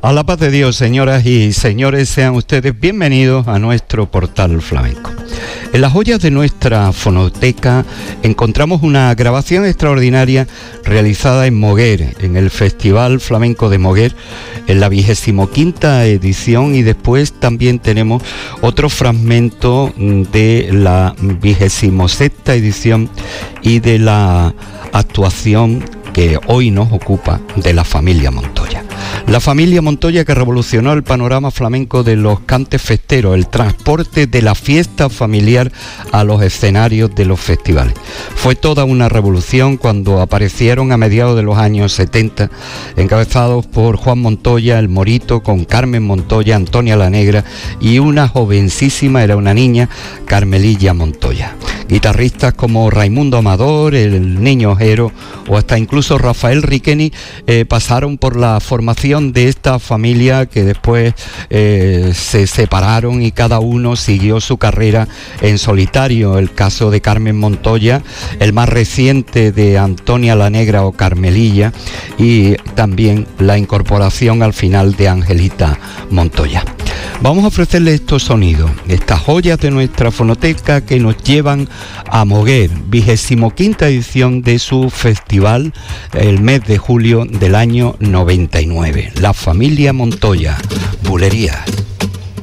A la paz de Dios, señoras y señores, sean ustedes bienvenidos a nuestro portal flamenco. En las joyas de nuestra fonoteca encontramos una grabación extraordinaria realizada en Moguer, en el Festival Flamenco de Moguer, en la 25ª edición, y después también tenemos otro fragmento de la 26ª edición y de la actuación que hoy nos ocupa de la familia Montoya. La familia Montoya que revolucionó el panorama flamenco de los cantes festeros, el transporte de la fiesta familiar a los escenarios de los festivales. Fue toda una revolución cuando aparecieron a mediados de los años 70, encabezados por Juan Montoya, el Morito, con Carmen Montoya, Antonia la Negra y una jovencísima, era una niña, Carmelilla Montoya. Guitarristas como Raimundo Amador, el Niño Ojero o hasta incluso Rafael Riqueni pasaron por la formación de esta familia, que después se separaron y cada uno siguió su carrera en solitario. El caso de Carmen Montoya, el más reciente de Antonia la Negra o Carmelilla, y también la incorporación al final de Angelita Montoya. Vamos a ofrecerle estos sonidos, estas joyas de nuestra fonoteca que nos llevan a Moguer, 25ª edición de su festival, el mes de julio del año 99. La familia Montoya, Bulerías.